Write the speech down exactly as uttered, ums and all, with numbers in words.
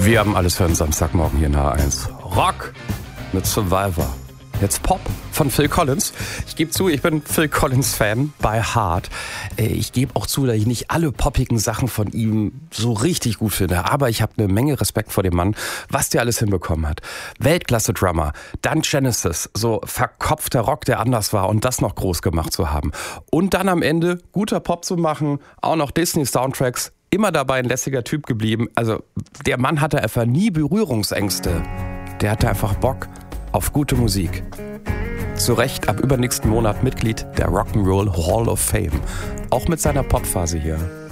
Wir haben alles für einen Samstagmorgen hier in H eins. Rock mit Survivor. Jetzt Pop von Phil Collins. Ich gebe zu, ich bin Phil Collins-Fan bei Heart. Ich gebe auch zu, dass ich nicht alle poppigen Sachen von ihm so richtig gut finde. Aber ich habe eine Menge Respekt vor dem Mann, was der alles hinbekommen hat. Weltklasse-Drummer, dann Genesis, so verkopfter Rock, der anders war und das noch groß gemacht zu haben. Und dann am Ende guter Pop zu machen, auch noch Disney-Soundtracks. Immer dabei ein lässiger Typ geblieben. Also der Mann hatte einfach nie Berührungsängste. Der hatte einfach Bock auf gute Musik. Zu Recht ab übernächsten Monat Mitglied der Rock'n'Roll Hall of Fame. Auch mit seiner Popphase hier.